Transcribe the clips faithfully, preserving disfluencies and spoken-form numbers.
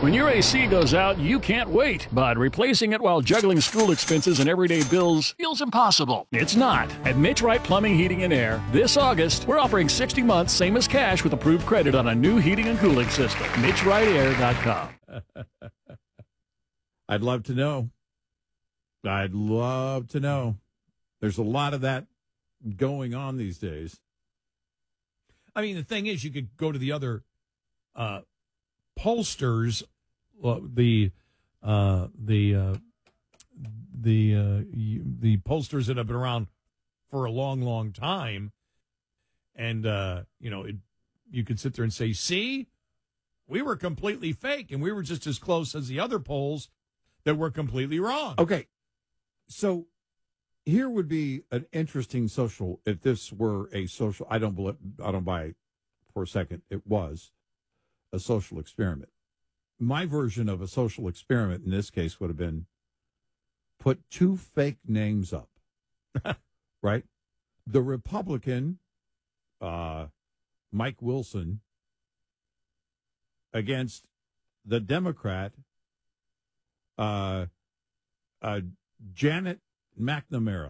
When your A C goes out, you can't wait, but replacing it while juggling school expenses and everyday bills feels impossible. It's not. At Mitch Wright Plumbing, Heating, and Air, this August, we're offering sixty months, same as cash, with approved credit on a new heating and cooling system. Mitch Wright Air dot com. I'd love to know. I'd love to know. There's a lot of that going on these days. I mean, the thing is, you could go to the other uh, pollsters, uh, the uh, the uh, the uh, the pollsters that have been around for a long, long time, and uh, you know, it, you could sit there and say, "See, we were completely fake, and we were just as close as the other polls that were completely wrong." Okay, so here would be an interesting social. If this were a social, I don't believe, I don't buy it for a second. It was a social experiment. My version of a social experiment in this case would have been put two fake names up, right? The Republican, uh, Mike Wilson, against the Democrat, uh, uh, Janet McNamara.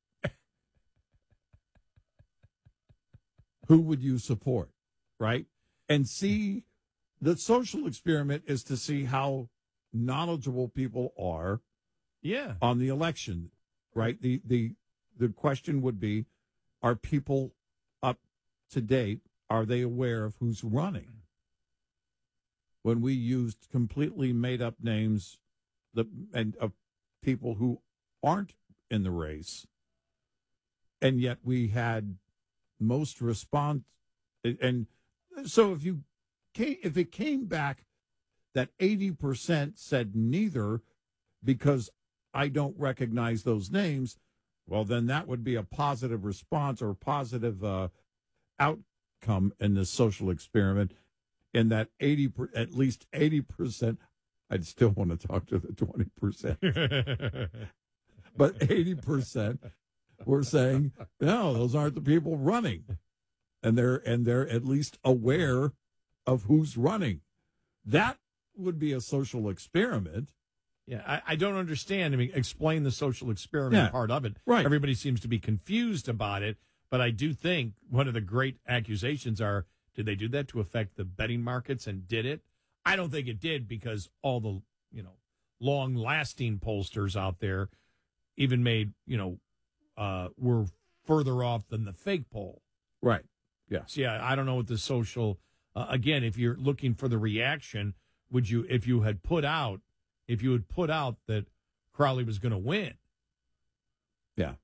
Who would you support, right? And see, the social experiment is to see how knowledgeable people are Yeah. on the election, right? The the the question would be, are people up to date? Are they aware of who's running? When we used completely made up names the and of people who aren't in the race, and yet we had most response. And so if you came, if it came back that eighty percent said neither because I don't recognize those names, well, then that would be a positive response or positive uh, outcome in this social experiment. In that eighty, at least eighty percent, I'd still want to talk to the twenty percent. But eighty percent were saying, no, those aren't the people running. And they're and they're at least aware of who's running. That would be a social experiment. Yeah, I, I don't understand. I mean, explain the social experiment Yeah, part of it. right. Everybody seems to be confused about it, but I do think one of the great accusations are, did they do that to affect the betting markets, and did it? I don't think it did, because all the, you know, long-lasting pollsters out there even made, you know, uh, were further off than the fake poll. Right. Yeah. So, yeah, I don't know what the social, uh, again, if you're looking for the reaction, would you, if you had put out, if you had put out that Crowley was going to win. Yeah.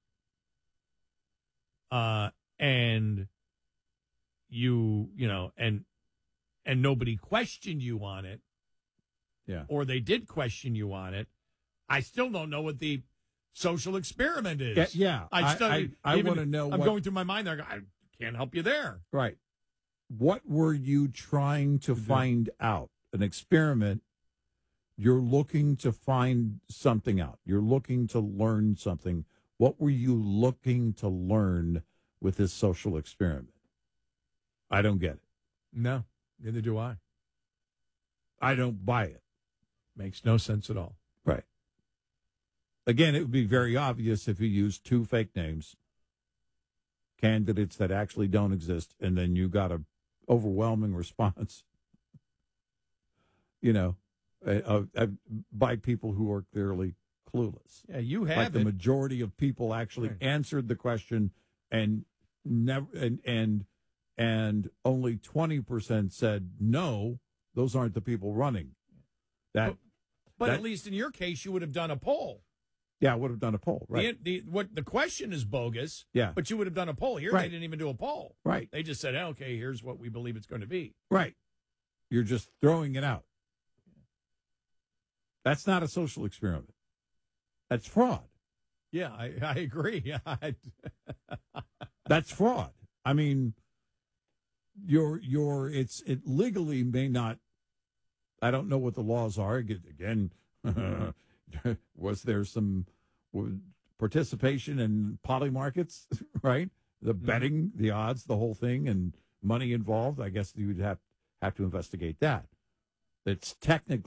Uh, and you, you know, and, and nobody questioned you on it. Yeah. Or they did question you on it. I still don't know what the social experiment is. Yeah. yeah. I still, I, I, I want to know. I'm what, going through my mind there. I can't help you there. Right. What were you trying to find out? An experiment. You're looking to find something out. You're looking to learn something. What were you looking to learn with this social experiment? I don't get it. No, neither do I. I don't buy it. Makes no sense at all. Right. Again, it would be very obvious if you used two fake names, candidates that actually don't exist, and then you got a overwhelming response, you know, uh, uh, by people who are clearly clueless. Yeah, you have like the it. majority of people actually Right. answered the question, and never and and and only twenty percent said no. Those aren't the people running. That, But, but that, at least in your case, you would have done a poll. yeah, I would have done a poll, right? The, the, what the question is bogus. Yeah. But you would have done a poll. Here, Right. they didn't even do a poll. Right. They just said, oh, okay, here's what we believe it's going to be. Right. You're just throwing it out. That's not a social experiment. That's fraud. Yeah, I, I agree. That's fraud. I mean, your your it's it legally may not. I don't know what the laws are. Again, was there some participation in poly markets, right? The betting, the odds, the whole thing, and money involved. I guess you would have have to investigate that. It's technically